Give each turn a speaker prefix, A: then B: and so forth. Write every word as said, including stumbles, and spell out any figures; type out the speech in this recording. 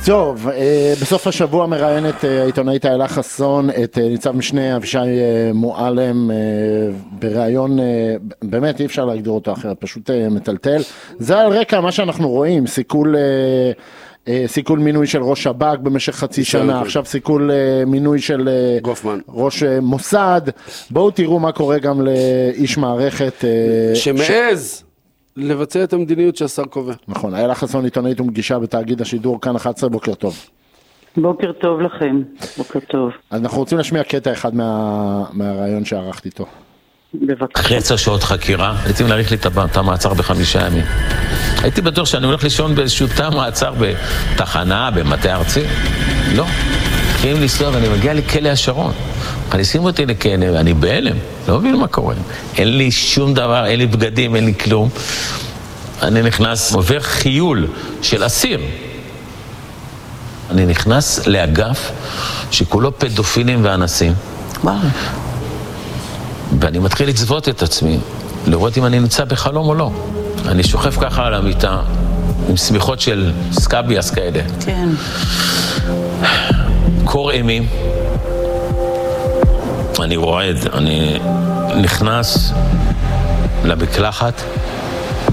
A: טוב, בסוף השבוע מראיינת העיתונאית איילה חסון את ניצב משנה אבישי מועלם בראיון, באמת אי אפשר להגדיר אותו אחרת, פשוט מטלטל. זה על רקע מה שאנחנו רואים, סיכול, סיכול מינוי של ראש שב"כ במשך חצי שנה, עכשיו סיכול מינוי של
B: גופמן.
A: ראש מוסד. בואו תראו מה קורה גם לאיש מערכת
B: שמעז לבצע את המדיניות שהשר קובע.
A: נכון, איילה חסון עיתונאית ומגישה בתאגיד השידור כאן אחת עשרה, בוקר טוב.
C: בוקר טוב לכם, בוקר טוב.
A: אנחנו רוצים להשמיע קטע אחד מה, מהרעיון שערכתי איתו.
C: בבקשה.
D: אחרי עשר שעות חקירה, הייתי להאריך לי את המעצר בחמישה ימים. הייתי בטוח שאני הולך לישון באיזשהו תא מעצר בתחנה, במטה ארצי. לא. התחילים לנסוע ואני מגיע לכלא השרון. מכניסים אותי לכלא ואני בהלם, לא מבין מה קורה. אין לי שום דבר, אין לי בגדים, אין לי כלום. אני נכנס, עובר חיול של אסיר. אני נכנס לאגף שכולו פדופילים ואנסים. מה? ואני מתחיל לצוות את עצמי, לראות אם אני נמצא בחלום או לא. אני שוכב ככה על המיטה, עם סמיכות של סקאביאס כאלה.
C: כן.
D: קור אימים. אני רועד, אני נכנס למקלחת,